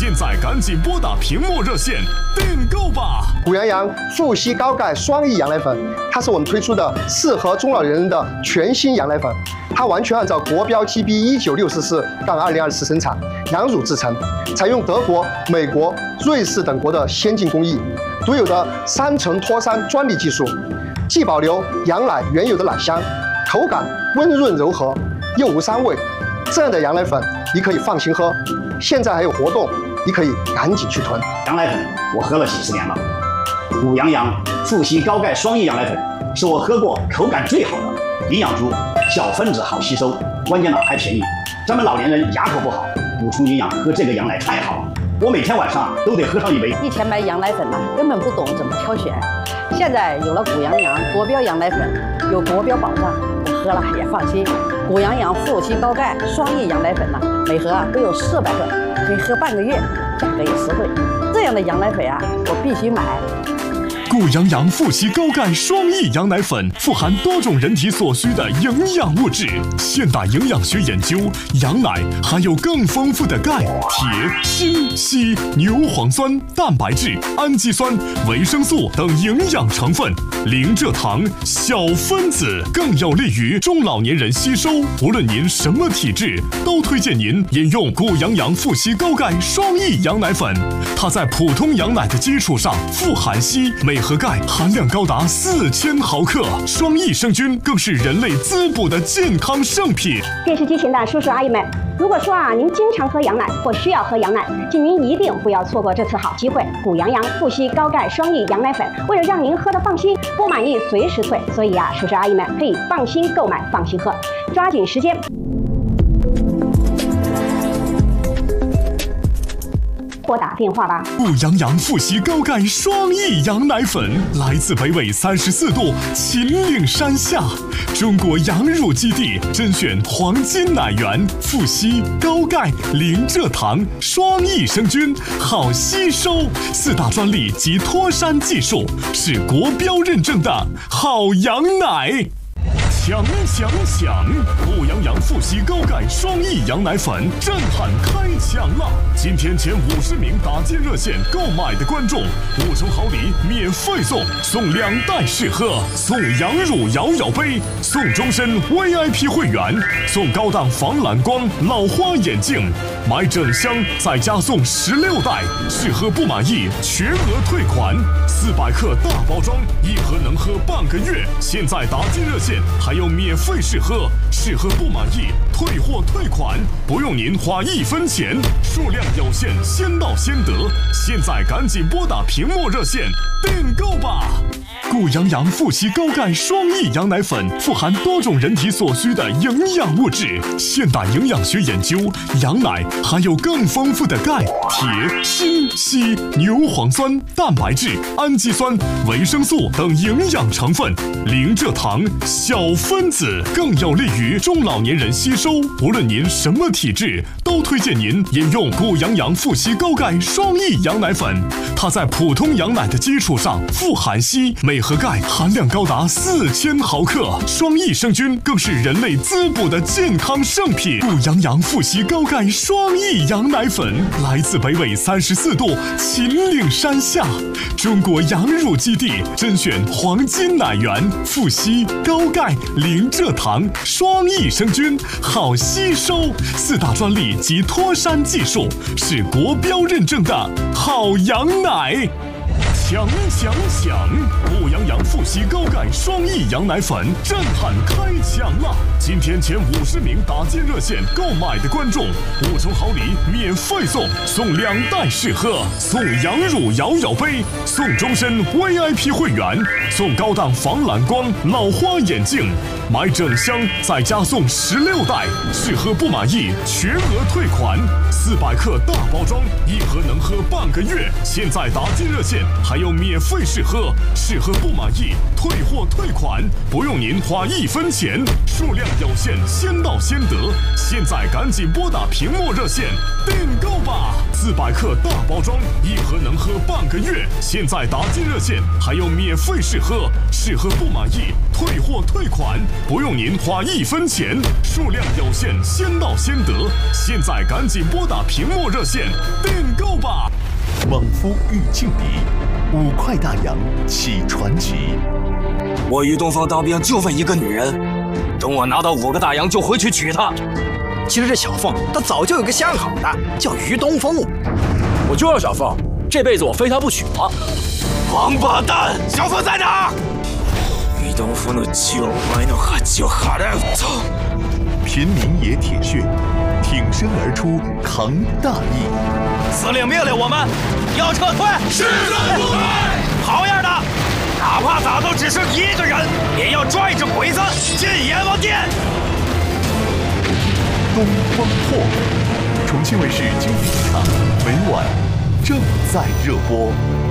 现在赶紧拨打屏幕热线订购吧！ 谷阳阳富硒高钙双益羊奶粉，它是我们推出的适合中老年人的全新羊奶粉，它完全按照国标 GB19644-2024生产，羊乳制成，采用德国、美国、瑞士等国的先进工艺，独有的3层脱酸专利技术，既保留羊奶原有的奶香，口感温润柔和，又无膻味。这样的羊奶粉你可以放心喝。现在还有活动，你可以赶紧去囤。 羊奶粉我喝了几十年了，谷阳阳富硒高钙双益羊奶粉是我喝过口感最好的，营养足，小分子好吸收，关键呢还便宜。咱们老年人牙口不好，补充营养喝这个羊奶太好了。我每天晚上都得喝上一杯。 以前买羊奶粉根本不懂怎么挑选，现在有了谷阳阳国标羊奶粉，有国标保障，我喝了也放心。谷阳阳富硒高钙双益羊奶粉每盒都有400克，可以喝半个月，价格也实惠。这样的羊奶粉我必须买。 谷阳阳富硒高钙双益羊奶粉富含多种人体所需的营养物质。现代营养学研究，羊奶含有更丰富的钙、铁、锌、硒、牛磺酸、蛋白质、氨基酸、维生素等营养成分，零蔗糖、小分子，更有利于中老年人吸收。无论您什么体质，都推荐您饮用谷阳阳富硒高钙双益羊奶粉。它在普通羊奶的基础上富含硒，镁和钙含量高达4000毫克，双益生菌更是人类滋补的健康圣品。 电视机前的叔叔阿姨们，如果说您经常喝羊奶或需要喝羊奶，请您一定不要错过这次好机会。谷阳阳富硒高钙双益羊奶粉，为了让您喝得放心，不满意随时退，所以叔叔阿姨们可以放心购买，放心喝，抓紧时间。拨打电话吧。 谷阳阳富硒高钙双益羊奶粉来自北纬34度秦岭山下，中国羊乳基地甄选黄金奶源，富硒高钙零蔗糖双益生菌，好吸收，4大专利及脱山技术，是国标认证的好羊奶。抢！谷阳阳富硒高钙双益羊奶粉震撼开抢了！今天前50名打进热线购买的观众，5重好礼免费送2袋试喝，送羊乳摇摇杯，送终身 VIP 会员，送高档防蓝光老花眼镜，买整箱再加送16袋，试喝不满意全额退款，400克大包装，1盒能喝半个月。现在打进热线还有免费试喝，试喝不满意退货退款，不用您花1分钱，数量有限，先到先得。现在赶紧拨打屏幕热线订购吧！谷阳阳富硒高钙双益羊奶粉富含多种人体所需的营养物质。现代营养学研究，羊奶含有更丰富的钙、铁、锌、硒、牛磺酸、蛋白质、氨基酸、维生素等营养成分，零蔗糖、小分子，更有利于中老年人吸收。无论您什么体质，都推荐您饮用谷阳阳富硒高钙双益羊奶粉。它在普通羊奶的基础上富含硒、镁和钙含量高达4000毫克，双益生菌更是人类滋补的健康圣品。谷阳阳富硒高钙双益羊奶粉来自北纬34度秦岭山下，中国羊乳基地甄选黄金奶源，富硒高钙零蔗糖双益生菌，好吸收，4大专利及脱山技术，是国标认证的好羊奶。抢！谷阳阳富硒高钙双益羊奶粉震撼开抢了！今天前50名打进热线购买的观众，5重好礼免费送2袋试喝，送羊乳摇摇杯，送终身 VIP 会员，送高档防蓝光老花眼镜，买整箱再加送16袋，试喝不满意全额退款，400克大包装，1盒能喝半个月。现在打进热线还有免费试喝，试喝不满意退货退款，不用您花1分钱，数量有限，先到先得。现在赶紧拨打屏幕热线订购吧！400克大包装，1盒能喝半个月。现在打进热线还有免费试喝，试喝不满意退货退款，不用您花1分钱，数量有限，先到先得。现在赶紧拨打屏幕热线订购吧！ 莽夫遇劲敌，5块大洋起传奇。 我于东方当兵就为一个女人，等我拿到5个大洋就回去娶她。 其实这小凤她早就有个相好的，叫于东风。 我就要小凤，这辈子我非她不娶了。王八蛋，小凤在哪？于东风的酒歪弄哈就哈的走。 平民也铁血，挺身而出扛大义。 司令命令我们要撤退，是战不退。好样的！哪怕打到只剩1个人，也要拽着鬼子进阎王殿。 东方破，重庆卫视经典剧场，每晚正在热播。